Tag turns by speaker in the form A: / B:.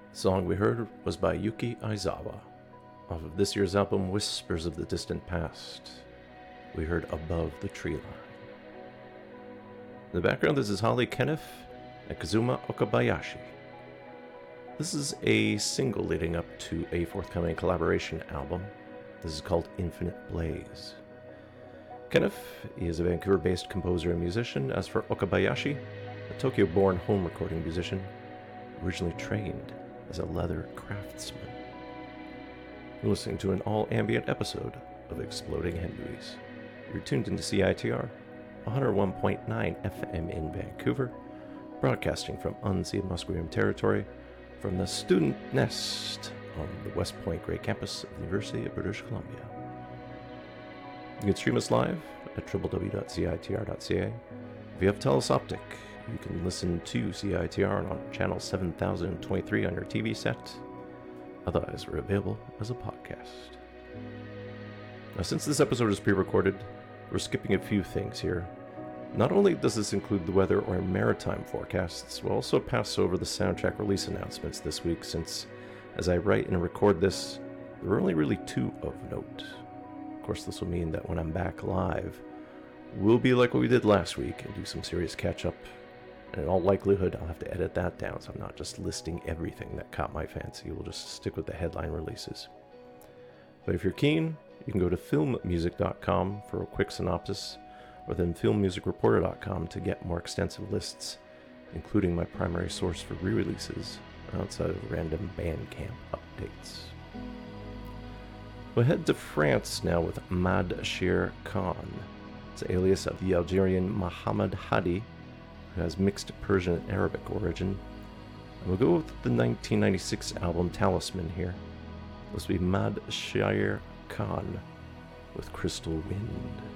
A: The song we heard was by Yuki Aizawa, off of this year's album Whispers of the Distant Past. We heard Above the Tree Line. In the background, this is Holly Kenneth and Kazuma Okabayashi. This is a single leading up to a forthcoming collaboration album. This is called Infinite Blaze. Kenneth is a Vancouver-based composer and musician. As for Okabayashi, a Tokyo-born home recording musician, originally trained as a leather craftsman. You're listening to an all-ambient episode of Exploding Henry's. You're tuned into CITR 101.9 FM in Vancouver, broadcasting from unceded Musqueam territory from the Student Nest on the West Point Grey campus of the University of British Columbia. You can stream us live at www.citr.ca. If you have Telus Optic, you can listen to CITR on channel 7023 on your TV set. Otherwise, we're available as a podcast. Now, since this episode is pre-recorded, we're skipping a few things here. Not only does this include the weather or maritime forecasts, we'll also pass over the soundtrack release announcements this week since, as I write and record this, there are only really two of note. Of course, this will mean that when I'm back live, we'll be like what we did last week and do some serious catch-up. And in all likelihood, I'll have to edit that down, so I'm not just listing everything that caught my fancy. We'll just stick with the headline releases. But if you're keen, you can go to filmmusic.com for a quick synopsis, or then filmmusicreporter.com to get more extensive lists, including my primary source for re-releases outside of random Bandcamp updates. We'll head to France now with Mad Sher Khan. It's the alias of the Algerian Mohammed Hadi, who has mixed Persian and Arabic origin. And we'll go with the 1996 album Talisman here. This will be Mad Sher Khan with Crystal Wind.